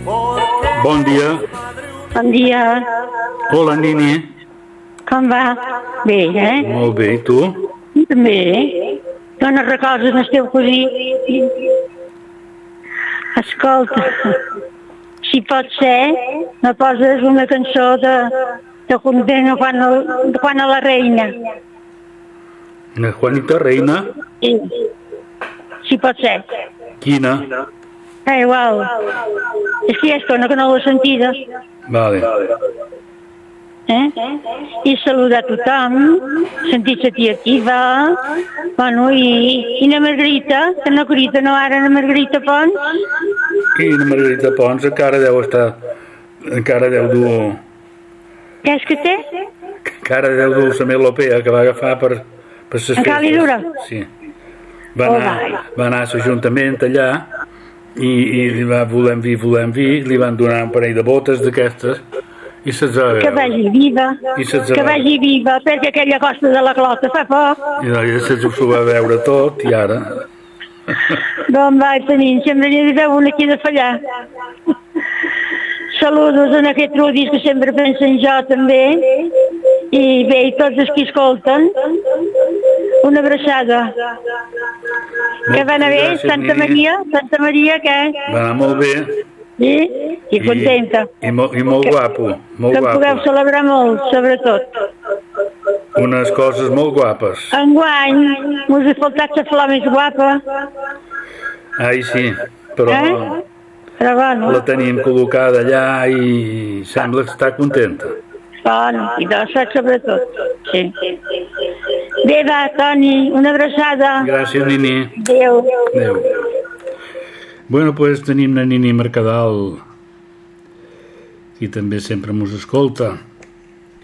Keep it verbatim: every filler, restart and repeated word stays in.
Bon dia. Bon dia. Hola, Nini. Com va? Bé, eh? Molt bé, i tu? També. Dona recolzes el teu cosí. Escolta, si pot ser, me poses una cançó de, de Condena quan, el, quan a la reina. Una Juanita Reina? Sí. Si pot ser. Quina? Eh, igual. És que ja estona que no l'he sentida. Vale. Eh? I saludar a tothom, sentir-se tia activa, bueno, i, i la Margarita, que no Margarita, no ara, la Margarita Pons. I la Margarita Pons encara deu estar, encara deu dur... Què és que té? Encara deu dur la melopea que va agafar per, per ses festes. Encara li dura? Sí. Va anar, va anar a l'Ajuntament allà i, i li va volem vi, volem vi, li van donar un parell de botes d'aquestes i se'ls va veure. Que vagi viva, que vagi viva, perquè aquella costa de la clota fa poc. I no, se'ls ho va veure tot i ara... D'on va tenint, sempre n'hi veu un aquí de fallar. Saludos en aquest Rudis que sempre pensa en jo també, i bé, i tots els que escolten, una abraçada. Que va anar bé, Santa Maria, Santa Maria, què? Va anar molt bé. Sí? I contenta. I, i, molt, i molt que, guapo, molt que guapo. Que pugueu celebrar molt, sobretot. Unes coses molt guapes. Enguany, us he faltat la flor més guapa. Ai, sí, però... Eh? Però bueno. La tenim col·locada allà i sembla que està contenta. Bueno, i dolçat sobretot, sí. Bé, va, Toni, una abraçada. Gràcies, Nini. Adéu. Adéu. Bueno, pues tenim la Nini Mercadal, qui també sempre mos escolta.